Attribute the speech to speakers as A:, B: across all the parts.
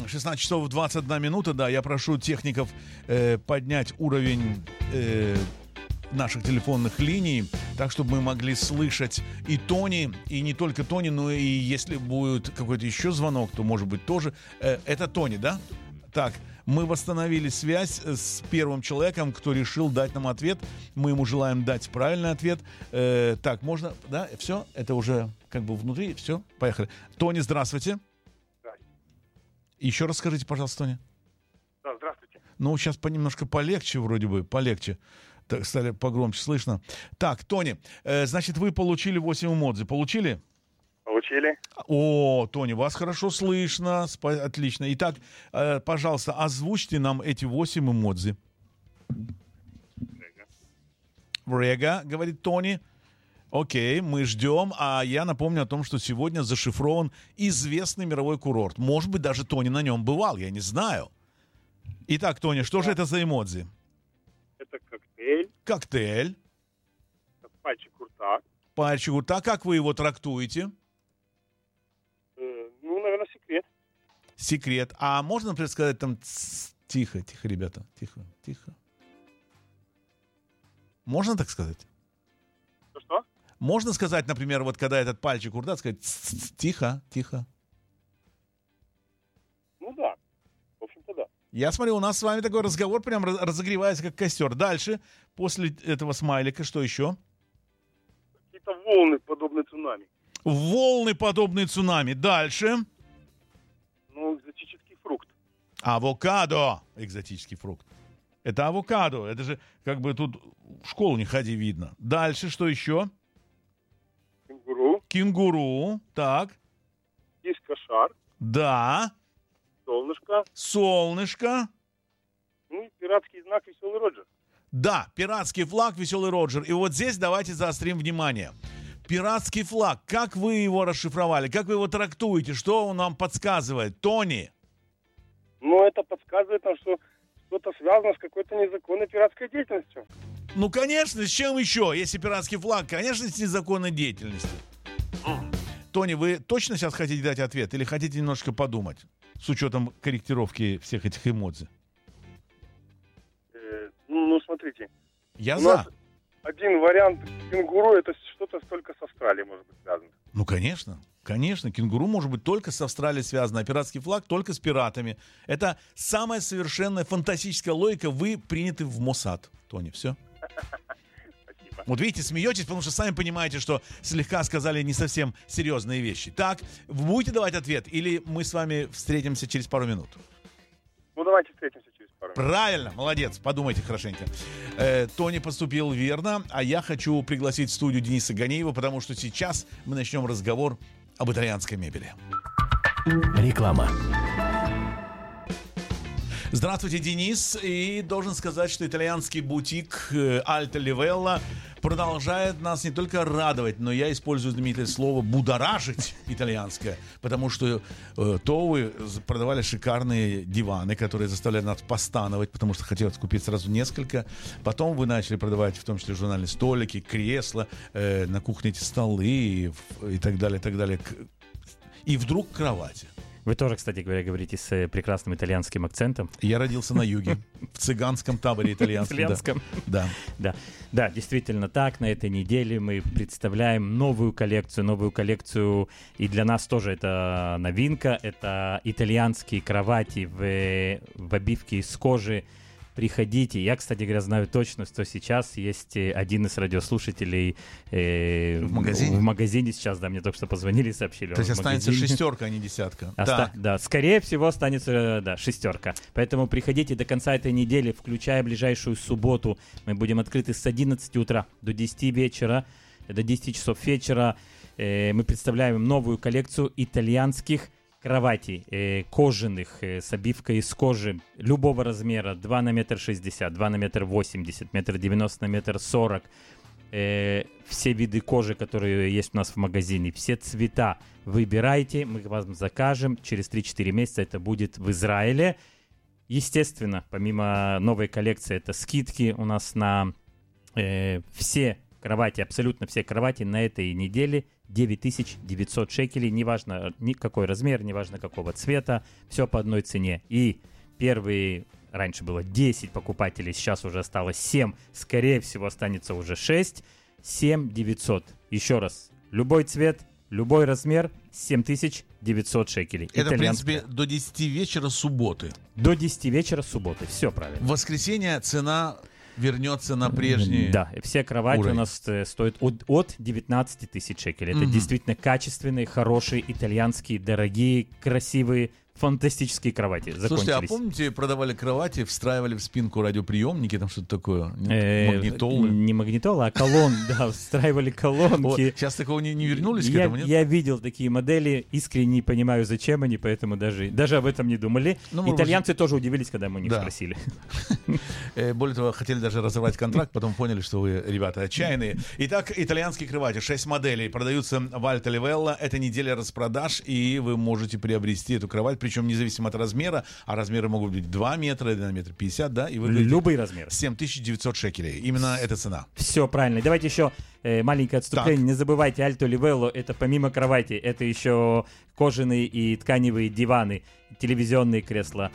A: 16 часов 21 минута, да, я прошу техников поднять уровень наших телефонных линий, так, чтобы мы могли слышать и Тони, и не только Тони, но и если будет какой-то еще звонок, то, может быть, тоже. Это Тони, да? Так, мы восстановили связь с первым человеком, кто решил дать нам ответ. Мы ему желаем дать правильный ответ. Так, можно, да, все, это уже как бы внутри, все, поехали. Тони, здравствуйте. Еще раз скажите, пожалуйста, Тони.
B: Да, здравствуйте.
A: Ну, сейчас немножко полегче вроде бы, полегче. Так, стали погромче слышно. Так, Тони, значит, вы получили 8 эмодзи. Получили?
B: Получили.
A: О, Тони, вас хорошо слышно. Отлично. Итак, пожалуйста, озвучьте нам эти 8 эмодзи. Рега, говорит Тони. Окей, мы ждем. А я напомню о том, что сегодня зашифрован известный мировой курорт. Может быть, даже Тони на нем бывал, я не знаю. Итак, Тони, что же это за эмодзи?
B: Это коктейль.
A: Коктейль.
B: Пальчик у рта.
A: Пальчик у рта. Как вы его трактуете?
B: Ну, наверное, секрет.
A: Секрет. А можно, например, сказать там... Тихо, тихо, ребята. Тихо, тихо. Можно так сказать?
B: Что?
A: Можно сказать, например, вот когда этот пальчик у рта, сказать тихо, тихо.
B: Ну да. В общем-то, да.
A: Я смотрю, у нас с вами такой разговор прям разогревается, как костер. Дальше, после этого смайлика, что еще?
B: Какие-то волны, подобные цунами.
A: Волны, подобные цунами. Дальше.
B: Ну, экзотический фрукт.
A: Авокадо. Экзотический фрукт. Это авокадо. Это же как бы тут в школу не ходи, видно. Дальше, что еще?
B: Кенгуру.
A: Кенгуру. Так.
B: Диско-шар.
A: Да.
B: Солнышко.
A: Солнышко.
B: Ну и пиратский знак «Веселый Роджер».
A: Да, пиратский флаг «Веселый Роджер». И вот здесь давайте заострим внимание. Пиратский флаг, как вы его расшифровали? Как вы его трактуете? Что он нам подсказывает? Тони?
B: Ну, это подсказывает нам, что что-то связано с какой-то незаконной пиратской деятельностью.
A: Ну, конечно, с чем еще? Если пиратский флаг, конечно, с незаконной деятельностью. Тони, вы точно сейчас хотите дать ответ или хотите немножко подумать? С учетом корректировки всех этих эмодзи.
B: Ну, смотрите.
A: Я
B: У
A: за.
B: нас один вариант кенгуру, это что-то только с Австралией может быть связано.
A: Ну, конечно. Конечно, кенгуру может быть только с Австралией связано, а пиратский флаг только с пиратами. Это самая совершенная фантастическая логика. Вы приняты в Моссад, Тони. Все.
B: Спасибо.
A: Вот видите, смеетесь, потому что сами понимаете, что слегка сказали не совсем серьезные вещи. Так, вы будете давать ответ или мы с вами встретимся через пару минут?
B: Ну, давайте встретимся через пару минут.
A: Правильно, молодец, подумайте хорошенько. Тони поступил верно, а я хочу пригласить в студию Дениса Ганеева, потому что сейчас мы начнем разговор об итальянской мебели.
C: Реклама.
A: Здравствуйте, Денис. И должен сказать, что итальянский бутик Alta Livella продолжает нас не только радовать, но я использую знаменитое слово «будоражить» итальянское, потому что то вы продавали шикарные диваны, которые заставляли нас постановать, потому что хотелось купить сразу несколько. Потом вы начали продавать в том числе журнальные столики, кресла, на кухне эти столы и так далее, и так далее. И вдруг кровати.
C: Вы тоже, кстати говоря, говорите с прекрасным итальянским акцентом.
A: Я родился на юге, в цыганском таборе итальянском. Да.
C: Да, действительно так. На этой неделе мы представляем новую коллекцию. И для нас тоже это новинка. Это итальянские кровати в обивке из кожи. Приходите. Я, кстати говоря, знаю точно, что сейчас есть один из радиослушателей в магазине сейчас, да, мне только что позвонили и сообщили.
A: То есть останется шестерка, а не десятка.
C: Да, скорее всего останется, да, шестерка. Поэтому приходите до конца этой недели, включая ближайшую субботу. Мы будем открыты с 11 утра до 10 вечера, до 10 часов вечера. Мы представляем новую коллекцию итальянских кроватей кожаных с обивкой из кожи любого размера, 2 на 1,60 м, 2 на 1,80 м, 1,90 м на 1,40 м. Все виды кожи, которые есть у нас в магазине, все цвета выбирайте, мы вам закажем. Через 3-4 месяца это будет в Израиле. Естественно, помимо новой коллекции, это скидки у нас на все кровати, абсолютно все кровати на этой неделе 9900 шекелей, неважно какой размер, неважно какого цвета, все по одной цене. И первые, раньше было 10 покупателей, сейчас уже осталось 7, скорее всего останется уже 6, 7900. Еще раз, любой цвет, любой размер, 7900 шекелей.
A: Это, в принципе, до 10 вечера субботы.
C: До 10 вечера субботы, все правильно.
A: В воскресенье цена вернется на прежний.
C: Да, все кровати
A: уровень.
C: у нас стоят от 19 тысяч шекелей. Это действительно качественные, хорошие, итальянские, дорогие, красивые, фантастические кровати.
A: Слушайте, а помните, продавали кровати, встраивали в спинку радиоприемники, там что-то такое? Магнитолы?
C: Не магнитолы, а колонн, да, встраивали колонки.
A: Сейчас такого не вернулись к этому, нет?
C: Я видел такие модели, искренне не понимаю, зачем они, поэтому даже об этом не думали. Итальянцы тоже удивились, когда мы у них спросили.
A: Более того, хотели даже разорвать контракт, потом поняли, что вы, ребята, отчаянные. Итак, итальянские кровати, 6 моделей, продаются в Альто Ливелло. Это неделя распродаж, и вы можете приобрести эту кровать, причем независимо от размера, а размеры могут быть 2 метра, 1 метр 50, да? И вы
C: любые размеры.
A: 7900 шекелей. Именно эта цена.
C: Все правильно. Давайте еще маленькое отступление. Так. Не забывайте, Альто Ливелло — это помимо кровати, это еще кожаные и тканевые диваны, телевизионные кресла,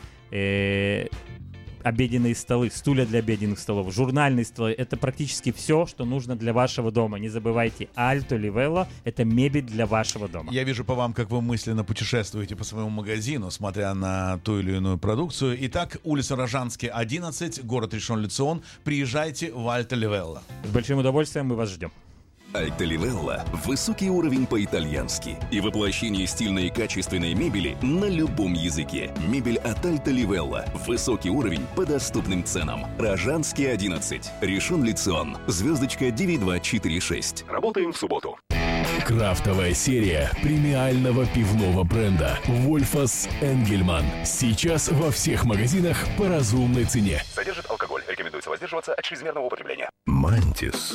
C: обеденные столы, стулья для обеденных столов, журнальные столы. Это практически все, что нужно для вашего дома. Не забывайте, Альто Ливелло — это мебель для вашего дома.
A: Я вижу по вам, как вы мысленно путешествуете по своему магазину, смотря на ту или иную продукцию. Итак, улица Рожанская, 11, город Ришон-ле-Цион. Приезжайте в Альто Ливелло.
C: С большим удовольствием мы вас ждем.
D: Альто Ливелло – высокий уровень по-итальянски и воплощение стильной и качественной мебели на любом языке. Мебель от Альто Ливелло – высокий уровень по доступным ценам. Рожанский, 11, Ришон-ле-Цион, звездочка 9246. Работаем в субботу.
E: Крафтовая серия премиального пивного бренда Wolfas Engelmann. Сейчас во всех магазинах по разумной цене.
D: Содержит алкоголь. Рекомендуется воздерживаться от чрезмерного употребления.
F: Мантис.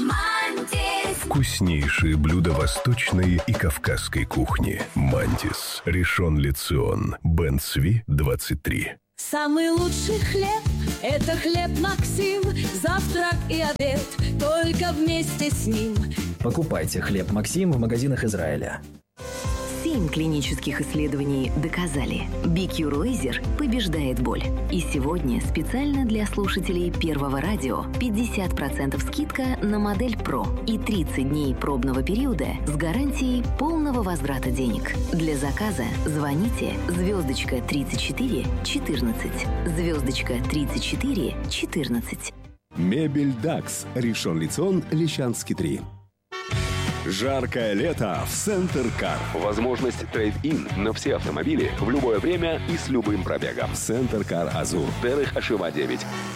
F: Вкуснейшие блюда восточной и кавказской кухни. Мантис. Ришон-ле-Цион. Бен-Цви, 23.
G: Самый лучший хлеб – это хлеб Максим. Завтрак и обед только вместе с ним.
H: Покупайте хлеб Максим в магазинах Израиля.
I: 7 клинических исследований доказали. BQ Laser побеждает боль. И сегодня специально для слушателей Первого радио 50% скидка на модель Pro и 30 дней пробного периода с гарантией полного возврата денег. Для заказа звоните звездочка 34 14, звездочка 34 14.
J: Мебель Дакс, Ришон-ле-Цион, Лещанский 3. Жаркое лето в Центр Кар.
D: Возможность трейд-ин на все автомобили в любое время и с любым пробегом.
J: Центр Кар Азур.
D: Дерих Ашива 9.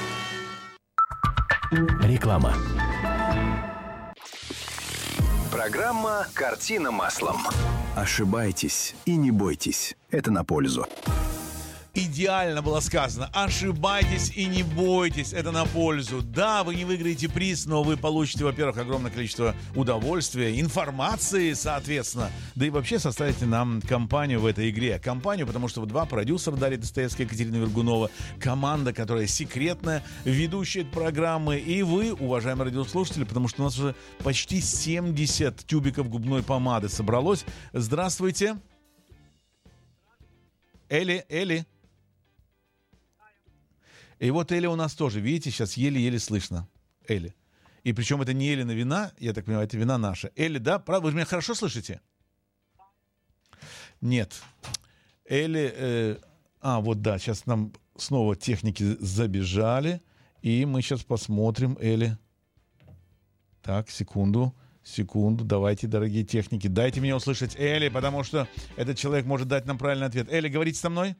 E: Реклама.
F: Программа «Картина маслом». Ошибайтесь и не бойтесь. Это на пользу.
A: Идеально было сказано. Ошибайтесь и не бойтесь. Это на пользу. Да, вы не выиграете приз, но вы получите, во-первых, огромное количество удовольствия, информации, соответственно. Да и вообще составите нам компанию в этой игре. Компанию, потому что два продюсера Дарья Достоевская, Екатерина Вергунова, команда, которая секретная, ведущая программы, и вы, уважаемые радиослушатели, потому что у нас уже почти 70 тюбиков губной помады собралось. Здравствуйте. Эли. И вот Эли у нас тоже, видите, сейчас еле-еле слышно. Эли. И причем это не Элина вина, я так понимаю, это вина наша. Эли, да? Правда? Вы меня хорошо слышите? Нет. Эли... вот да, сейчас нам снова техники забежали. И мы сейчас посмотрим, Эли. Так, секунду, давайте, дорогие техники. Дайте мне услышать Эли, потому что этот человек может дать нам правильный ответ. Эли, говорите со мной?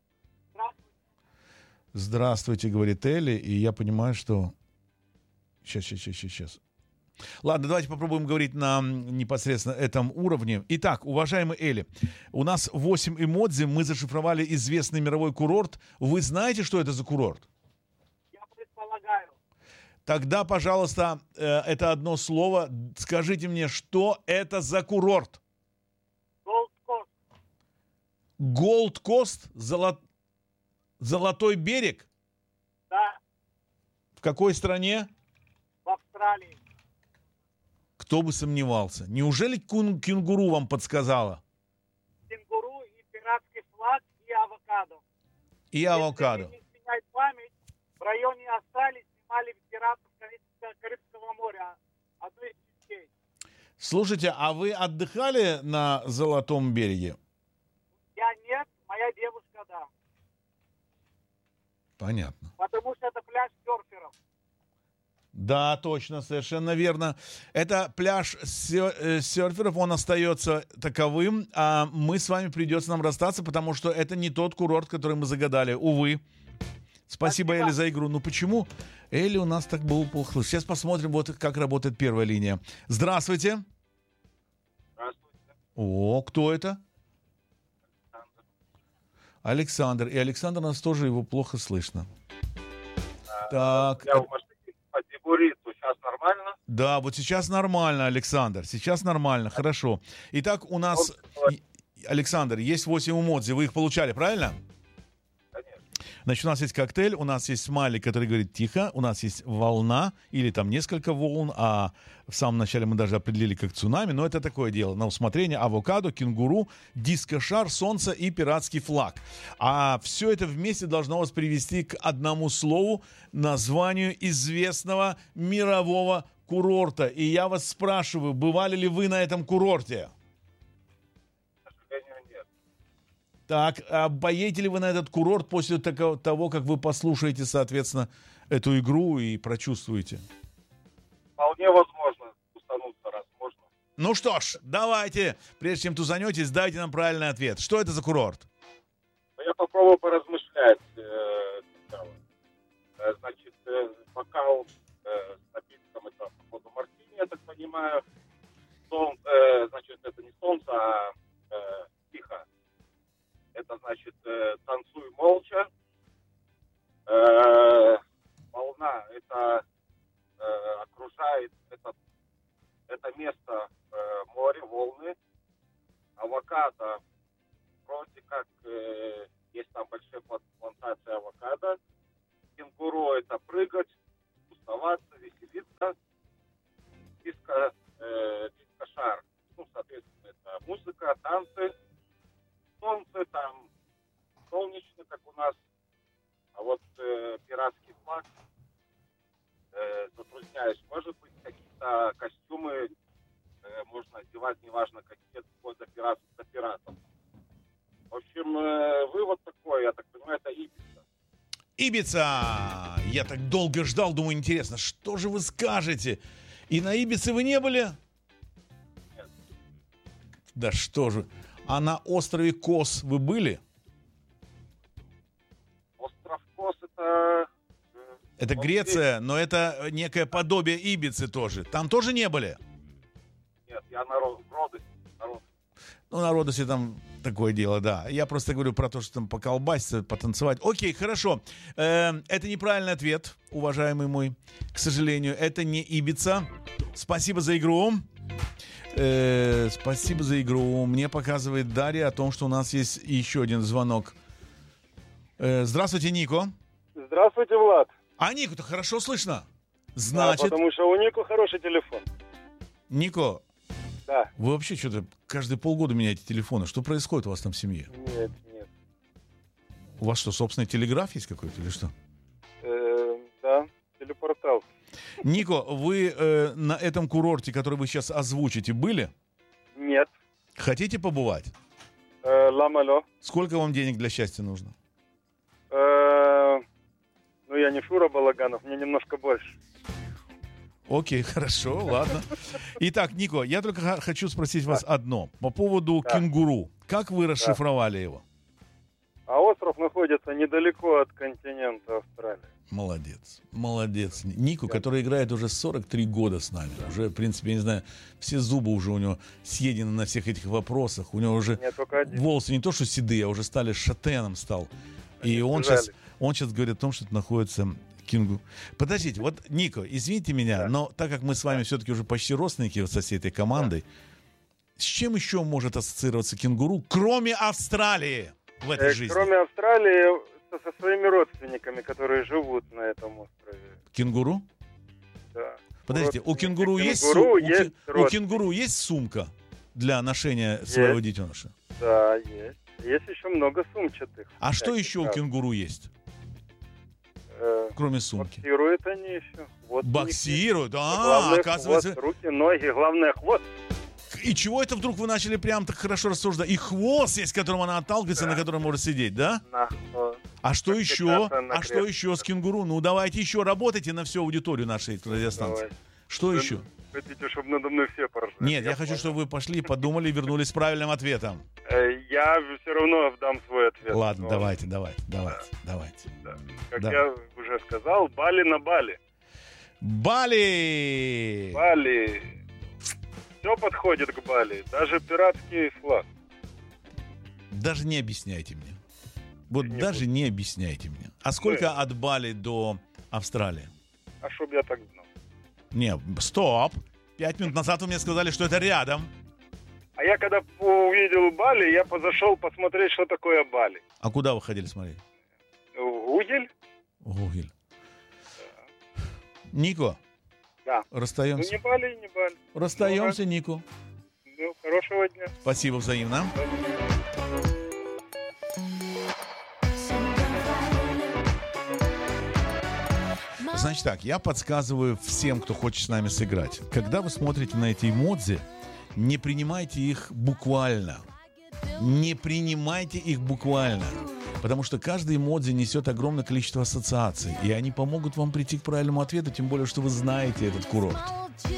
A: Здравствуйте, говорит Эли, и я понимаю, что... Сейчас. Ладно, давайте попробуем говорить на непосредственно этом уровне. Итак, уважаемый Эли, у нас 8 эмодзи, мы зашифровали известный мировой курорт. Вы знаете, что это за курорт?
B: Я предполагаю.
A: Тогда, пожалуйста, это одно слово. Скажите мне, что это за курорт?
B: Голд-Кост.
A: Голд-Кост? Золотой берег?
B: Да.
A: В какой стране?
B: В Австралии.
A: Кто бы сомневался. Неужели кенгуру вам подсказала?
K: Кенгуру и пиратский флаг и авокадо.
A: И авокадо.
K: Если не изменяет память, в районе Австралии снимали пиратов Карибского моря. Одну из частей.
A: Слушайте, а вы отдыхали на Золотом береге?
K: Я нет, моя девушка, да.
A: Понятно.
K: Потому что это пляж серферов.
A: Да, точно, совершенно верно. Это пляж серферов, он остается таковым, а мы с вами придется нам расстаться, потому что это не тот курорт, который мы загадали, увы. Спасибо, Элли, за игру. Ну почему Элли у нас так было плохо? Сейчас посмотрим, вот как работает первая линия. Здравствуйте.
L: Здравствуйте.
A: О, кто это? Александр. И Александр, нас тоже его плохо слышно. Так.
L: Я в машине по Дебуриту. Сейчас нормально?
A: Да, вот сейчас нормально, Александр. Сейчас нормально, хорошо. Итак, у нас, Александр, есть 8 эмодзи. Вы их получали, правильно? Значит, у нас есть коктейль, у нас есть смайлик, который говорит тихо, у нас есть волна, или там несколько волн, а в самом начале мы даже определили как цунами, но это такое дело, на усмотрение: авокадо, кенгуру, дискошар, солнце и пиратский флаг. А все это вместе должно вас привести к одному слову, названию известного мирового курорта. И я вас спрашиваю, бывали ли вы на этом курорте? Так, а поедете ли вы на этот курорт после того, как вы послушаете, соответственно, эту игру и прочувствуете?
L: Вполне возможно устануться, раз можно.
A: Ну что ж, давайте, прежде чем тузанетесь, дайте нам правильный ответ. Что это за курорт?
L: Я попробую поразмышлять. Значит, бокал с напитком, это, походу, мартини, я так понимаю. Значит, это не солнце, а тихо. Это значит танцуй молча. Волна это окружает это место море, волны. Авокадо вроде как есть там большие плантации авокадо. Кенгуру это прыгать, тусоваться, веселиться. Дискошар, ну, соответственно, это музыка, танцы. Солнце там солнечно, как у нас, а вот пиратский флаг затрудняюсь. Может быть, какие-то костюмы можно одевать, неважно какие, вплоть до пиратов. В общем, вывод такой, я так понимаю, это Ибица.
A: Ибица! Я так долго ждал, думаю, интересно, что же вы скажете? И на Ибице вы не были?
L: Нет.
A: Да что же... А на острове Кос вы были?
L: Остров Кос это...
A: Это Греция, но это некое подобие Ибицы тоже. Там тоже не были?
L: Нет, я в Родосе.
A: Ну, на Родосе там такое дело, да. Я просто говорю про то, что там поколбаситься, потанцевать. Окей, хорошо. Это неправильный ответ, уважаемый мой. К сожалению, это не Ибица. Спасибо за игру. Спасибо за игру. Мне показывает Дарья о том, что у нас есть еще один звонок. Здравствуйте, Нико.
B: Здравствуйте, Влад.
A: А Нику-то хорошо слышно? Значит...
B: Да, потому что у Нико хороший телефон.
A: Нико,
B: да.
A: Вы вообще что-то каждые полгода меняете телефоны. Что происходит у вас там в семье?
B: Нет.
A: У вас что, собственный телеграф есть какой-то или что?
B: Да, телепортал.
A: Нико, вы на этом курорте, который вы сейчас озвучите, были?
B: Нет.
A: Хотите побывать?
B: Ламало.
A: Сколько вам денег для счастья нужно?
B: Ну, я не Шура Балаганов, мне немножко больше.
A: Окей, хорошо, ладно. Итак, Нико, я только хочу спросить вас одно. По поводу кенгуру. Как вы расшифровали его?
B: А остров находится недалеко от континента Австралии.
A: Молодец. Нико, который играет уже 43 года с нами. Уже, в принципе, я не знаю, все зубы уже у него съедены на всех этих вопросах. У него уже волосы не то что седые, а уже стали шатеном стал. И он сейчас говорит о том, что это находится кенгуру. Подождите, вот, Нико, извините меня, но так как мы с вами все-таки уже почти родственники вот со всей этой командой, с чем еще может ассоциироваться кенгуру, кроме Австралии в этой жизни?
B: Кроме Австралии, со своими родственниками, которые живут на этом острове.
A: Кенгуру?
B: Да.
A: Подождите, у кенгуру есть у кенгуру есть сумка для ношения своего детеныша?
B: Да, есть. Есть еще много сумчатых.
A: А что еще у кенгуру есть? Кроме сумки.
B: Боксируют они еще. Вот
A: боксируют?
B: Главное,
A: оказывается...
B: хвост, руки, ноги, главное хвост.
A: И чего это вдруг вы начали прям так хорошо рассуждать? И хвост есть, которым она отталкивается, на котором может сидеть, да? А что еще? А что еще с кенгуру? Ну, давайте еще работайте на всю аудиторию нашей радиостанции. Что еще?
B: Хотите, чтобы надо мной все поржали?
A: Нет, я хочу, чтобы вы пошли, подумали и вернулись с правильным ответом.
B: Я все равно дам свой ответ.
A: Ладно, давайте.
B: Да. Как
A: Да.
B: я уже сказал, Бали на Бали.
A: Бали!
B: Бали. Все подходит к Бали, даже пиратский флаг.
A: Даже не объясняйте мне. Вот даже не объясняйте мне. А сколько от Бали до Австралии?
B: А чтоб я так знал.
A: Не, стоп. 5 минут назад вы мне сказали, что это рядом.
B: А я когда увидел Бали, я позашел посмотреть, что такое Бали.
A: А куда вы ходили смотреть?
B: В Гугель.
A: Гугель. Нико.
B: Да.
A: Расстаемся.
B: Ну, не Бали, не Бали.
A: Расстаемся, Нико.
B: Ну, хорошего дня.
A: Спасибо взаимно. Значит так, я подсказываю всем, кто хочет с нами сыграть. Когда вы смотрите на эти эмодзи, не принимайте их буквально. Не принимайте их буквально. Потому что каждый эмодзи несет огромное количество ассоциаций. И они помогут вам прийти к правильному ответу, тем более, что вы знаете этот курорт.